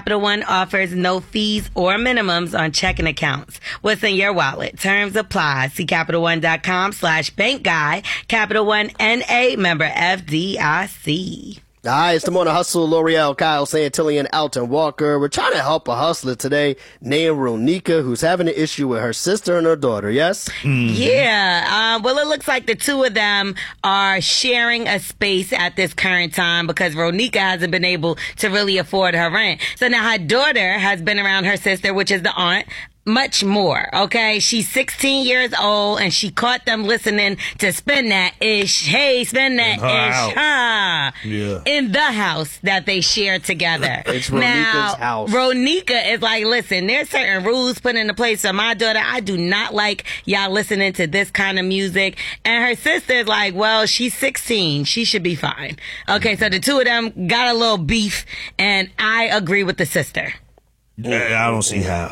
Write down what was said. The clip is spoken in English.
Capital One offers no fees or minimums on checking accounts. What's in your wallet? Terms apply. See CapitalOne.com/bank guy. Capital One N.A. member FDIC. Hi, it's the Morning Hustle. L'Oreal, Kyle Santilli, and Alton Walker. We're trying to help a hustler today named Ronika, who's having an issue with her sister and her daughter, yes? Mm-hmm. Yeah. Well, it looks like the two of them are sharing a space at this current time because Ronika hasn't been able to really afford her rent. So now her daughter has been around her sister, which is the aunt, much more, okay? She's 16 years old, and she caught them listening to Spin That Ish. Hey, Spin That Ish. Yeah. In the house that they share together. It's Ronika's house. Ronika is like, listen, there's certain rules put into place for my daughter. I do not like y'all listening to this kind of music. And her sister's like, well, she's 16. She should be fine. Okay, so the two of them got a little beef, and I agree with the sister. I don't see how.